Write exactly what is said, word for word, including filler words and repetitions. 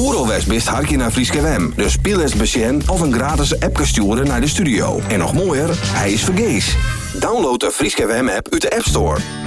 Oerol West best harkje naar Frieske W M. Dus speel eens besjen of een gratis app sturen naar de studio. En nog mooier, hij is vergees. Download de Frieske W M app uit de App Store.